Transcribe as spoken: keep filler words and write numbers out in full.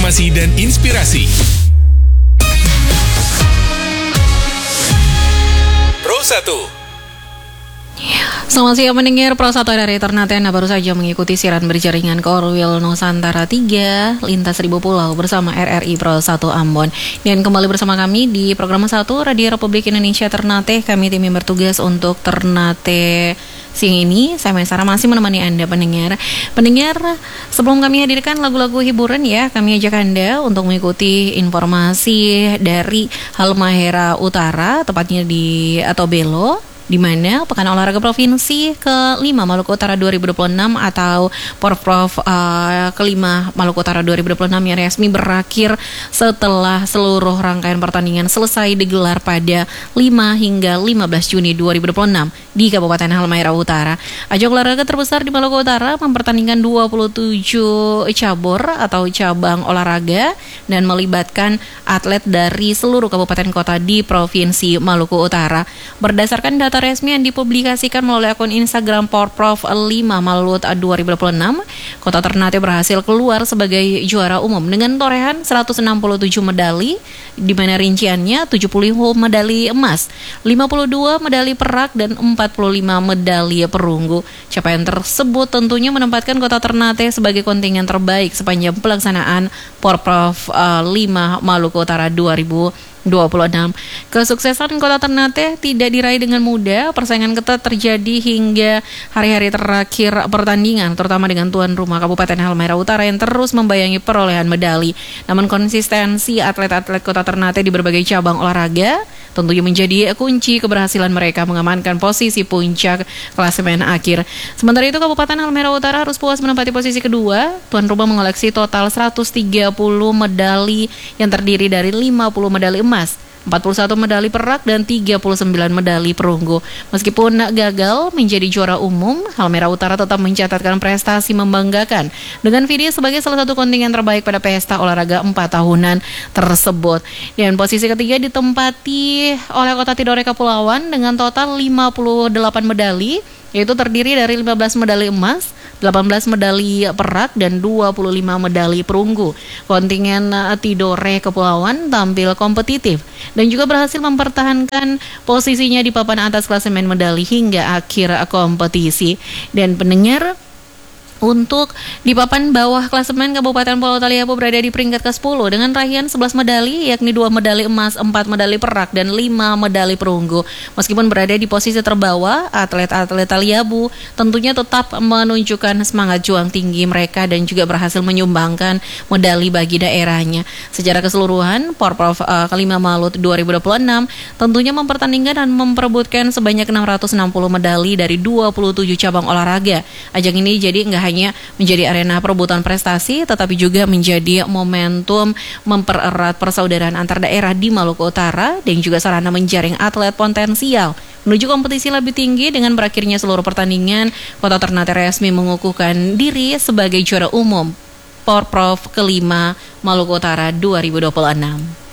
informasi dan inspirasi. Pro satu. Selamat siang pendengar Pro satu dari Ternate. Anda baru saja mengikuti siaran berjaringan Korwil Nusantara tiga Lintas Seribu Pulau bersama R R I Pro satu Ambon. Dan kembali bersama kami di program satu Radio Republik Indonesia Ternate. Kami tim yang bertugas untuk Ternate siang ini. Saya Maisara masih menemani Anda pendengar. Pendengar, sebelum kami hadirkan lagu-lagu hiburan ya, kami ajak Anda untuk mengikuti informasi dari Halmahera Utara, tepatnya di Atobelo, di mana Pekan Olahraga Provinsi kelima Maluku Utara dua ribu dua puluh enam atau Porprov uh, kelima Maluku Utara dua ribu dua puluh enam yang resmi berakhir setelah seluruh rangkaian pertandingan selesai digelar pada lima hingga lima belas Juni dua ribu dua puluh enam di Kabupaten Halmahera Utara. Ajang olahraga terbesar di Maluku Utara mempertandingkan dua puluh tujuh cabur atau cabang olahraga dan melibatkan atlet dari seluruh kabupaten kota di Provinsi Maluku Utara. Berdasarkan data resmi yang dipublikasikan melalui akun Instagram Porprov lima Malut dua ribu dua puluh enam, Kota Ternate berhasil keluar sebagai juara umum dengan torehan seratus enam puluh tujuh medali, di mana rinciannya tujuh puluh medali emas, lima puluh dua medali perak, dan empat puluh lima medali perunggu. Capaian tersebut tentunya menempatkan Kota Ternate sebagai kontingen terbaik sepanjang pelaksanaan Porprov uh, lima Maluku Utara dua ribu dua puluh enam. Kesuksesan Kota Ternate tidak diraih dengan mudah. Persaingan ketat terjadi hingga hari-hari terakhir pertandingan, terutama dengan tuan rumah Kabupaten Halmahera Utara yang terus membayangi perolehan medali. Namun konsistensi atlet-atlet Kota Ternate di berbagai cabang olahraga tentunya menjadi kunci keberhasilan mereka mengamankan posisi puncak klasemen akhir. Sementara itu Kabupaten Halmahera Utara harus puas menempati posisi kedua. Tuan rumah mengoleksi total seratus tiga puluh medali yang terdiri dari lima puluh medali emas, empat puluh satu medali perak, dan tiga puluh sembilan medali perunggu. Meskipun gagal menjadi juara umum, Halmahera Utara tetap mencatatkan prestasi membanggakan dengan finish sebagai salah satu kontingen terbaik pada pesta olahraga empat tahunan tersebut. Dan posisi ketiga ditempati oleh Kota Tidore Kepulauan dengan total lima puluh delapan medali, yaitu terdiri dari lima belas medali emas, delapan belas medali perak, dan dua puluh lima medali perunggu. Kontingen Tidore Kepulauan tampil kompetitif dan juga berhasil mempertahankan posisinya di papan atas klasemen medali hingga akhir kompetisi. Dan pendengar, untuk di papan bawah klasemen Kabupaten Pulau Taliabu berada di peringkat ke sepuluh dengan raihan sebelas medali, yakni dua medali emas, empat medali perak, dan lima medali perunggu. Meskipun berada di posisi terbawah, atlet-atlet Taliabu tentunya tetap menunjukkan semangat juang tinggi mereka dan juga berhasil menyumbangkan medali bagi daerahnya. Secara keseluruhan, Porprov uh, kelima Malut dua ribu dua puluh enam tentunya mempertandingkan dan memperebutkan sebanyak enam ratus enam puluh medali dari dua puluh tujuh cabang olahraga. Ajang ini jadi nggak hanya menjadi arena perebutan prestasi, tetapi juga menjadi momentum mempererat persaudaraan antar daerah di Maluku Utara dan juga sarana menjaring atlet potensial menuju kompetisi lebih tinggi. Dengan berakhirnya seluruh pertandingan, Kota Ternate resmi mengukuhkan diri sebagai juara umum Porprov kelima Maluku Utara dua ribu dua puluh enam.